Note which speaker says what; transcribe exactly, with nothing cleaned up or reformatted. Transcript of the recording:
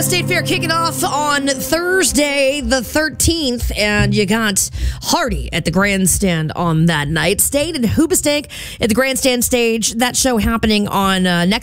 Speaker 1: Iowa State Fair kicking off on Thursday the thirteenth, and you got Hardy at the grandstand on that night. State and Hoobastank at the grandstand stage. That show happening on uh, next